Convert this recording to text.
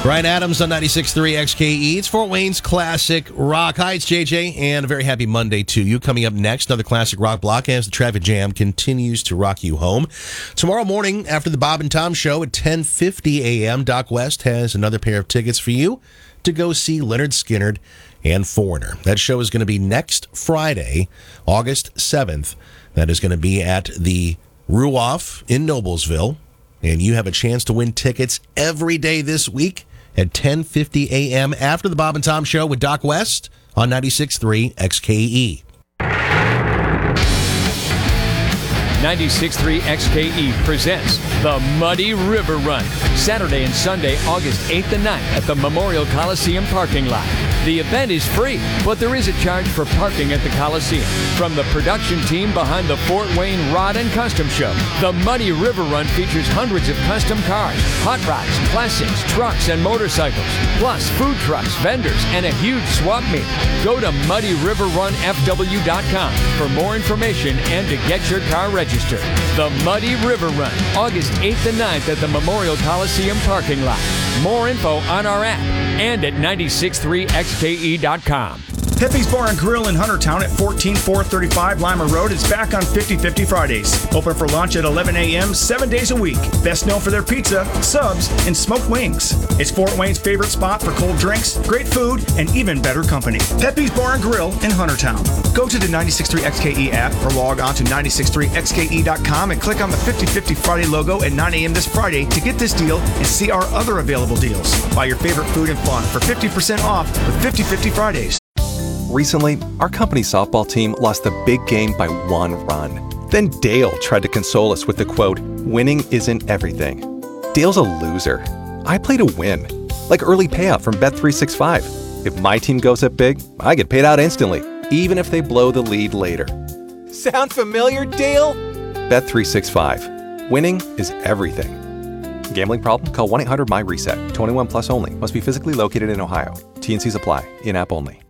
Brian Adams on 96.3 XKE. It's Fort Wayne's Classic Rock. Hi, it's JJ, and a very happy Monday to you. Coming up next, another Classic Rock block as the traffic jam continues to rock you home. Tomorrow morning, after the Bob and Tom Show at 10:50 a.m., Doc West has another pair of tickets for you to go see Lynyrd Skynyrd and Foreigner. That show is going to be next Friday, August 7th. That is going to be at the Ruoff in Noblesville, and you have a chance to win tickets every day this week at 10:50 a.m. after the Bob and Tom Show with Doc West on 96.3 XKE. 96.3 XKE presents the Muddy River Run, Saturday and Sunday, August 8th and 9th at the Memorial Coliseum parking lot. The event is free, but there is a charge for parking at the Coliseum. From the production team behind the Fort Wayne Rod and Custom Show, the Muddy River Run features hundreds of custom cars, hot rods, classics, trucks, and motorcycles, plus food trucks, vendors, and a huge swap meet. Go to muddyriverrunfw.com for more information and to get your car registered. The Muddy River Run, August 8th and 9th at the Memorial Coliseum parking lot. More info on our app and at 963xke.com. Pepe's Bar and Grill in Huntertown at 14435 Lima Road is back on 50/50 Fridays. Open for lunch at 11 a.m. 7 days a week. Best known for their pizza, subs, and smoked wings. It's Fort Wayne's favorite spot for cold drinks, great food, and even better company. Pepe's Bar and Grill in Huntertown. Go to the 96.3 XKE app or log on to 963xke.com and click on the 50/50 Friday logo at 9 a.m. this Friday to get this deal and see our other available deals. Buy your favorite food and fun for 50% off with 50/50 Fridays. Recently, our company's softball team lost the big game by 1 run. Then Dale tried to console us with the quote, "Winning isn't everything." Dale's a loser. I play to win, like early payout from Bet365. If my team goes up big, I get paid out instantly, even if they blow the lead later. Sound familiar, Dale? Bet365. Winning is everything. Gambling problem? Call 1-800-MY-RESET. 21 plus only. Must be physically located in Ohio. T&Cs apply. In-app only.